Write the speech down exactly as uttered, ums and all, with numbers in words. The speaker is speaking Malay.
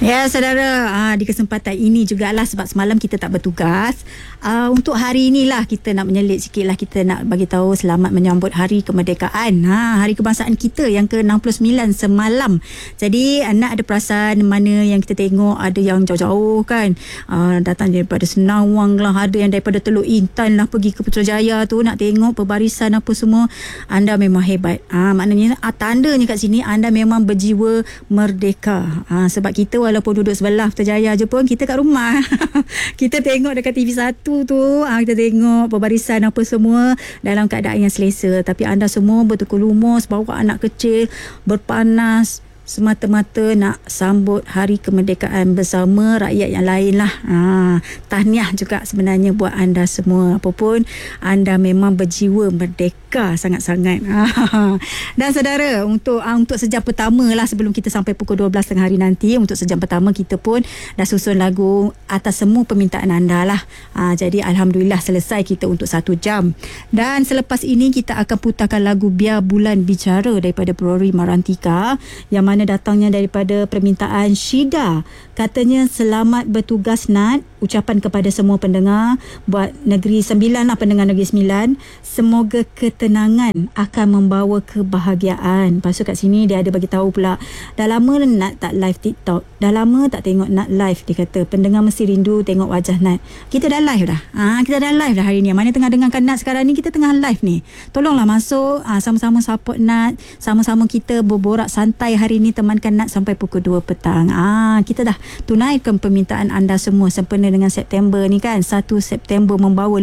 Ya, saudara, uh, di kesempatan ini jugalah sebab semalam kita tak bertugas. Uh, untuk hari inilah kita nak menyelit sikit lah, kita nak bagi tahu selamat menyambut Hari Kemerdekaan. Ha, Hari Kebangsaan kita yang ke enam puluh sembilan semalam. Jadi anak ada perasaan mana yang kita tengok, ada yang jauh-jauh kan. Uh, datang daripada Senawang lah, ada yang daripada Teluk Intan lah pergi ke Putrajaya tu nak tengok perbarisan apa semua. Anda memang hebat. Ha, maknanya uh, tandanya kat sini anda memang berjiwa merdeka. Ha, sebab kita walaupun duduk sebelah Putrajaya je pun, kita kat rumah kita tengok dekat T V satu tu, ha, kita tengok perbarisan apa semua dalam keadaan yang selesa. Tapi anda semua bertukar lumus, bawa anak kecil berpanas semata-mata nak sambut Hari Kemerdekaan bersama rakyat yang lain lah. Ha, tahniah juga sebenarnya buat anda semua. Apapun, anda memang berjiwa merdeka sangat-sangat. Ha. Dan saudara, untuk untuk sejam pertama lah sebelum kita sampai pukul dua belas tengah hari nanti, untuk sejam pertama kita pun dah susun lagu atas semua permintaan anda lah. Ha, jadi Alhamdulillah selesai kita untuk satu jam. Dan selepas ini kita akan putarkan lagu Biar Bulan Bicara daripada Rory Marantika, yang mana datangnya daripada permintaan Syida. Katanya, selamat bertugas Nat, ucapan kepada semua pendengar buat Negeri Sembilan lah, pendengar Negeri Sembilan, semoga ketenangan akan membawa kebahagiaan. Lepas tu kat sini dia ada bagi tahu pula, dah lama Nat tak live TikTok, dah lama tak tengok Nat live. Dia kata pendengar mesti rindu tengok wajah Nat. Kita dah live dah, ha, kita dah live dah hari ni. Mana tengah dengarkan Nat sekarang ni, kita tengah live ni. Tolonglah masuk, ha, sama-sama support Nat, sama-sama kita berborak santai hari ni, temankan Nat sampai pukul dua petang. Ah, kita dah tunaikan permintaan anda semua sempena dengan September ni kan. satu September membawa